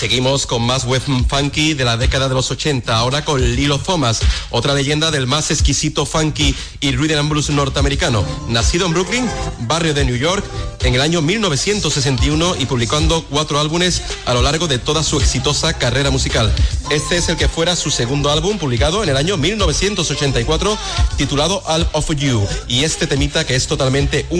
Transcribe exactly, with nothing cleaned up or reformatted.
seguimos con más web funky de la década de los ochenta, ahora con Lilo Thomas, otra leyenda del más exquisito funky y rhythm and blues norteamericano. Nacido en Brooklyn, barrio de New York, en el año mil novecientos sesenta y uno y publicando cuatro álbumes a lo largo de toda su exitosa carrera musical. Este es el que fuera su segundo álbum, publicado en el año mil novecientos ochenta y cuatro, titulado All of You, y este temita que es totalmente un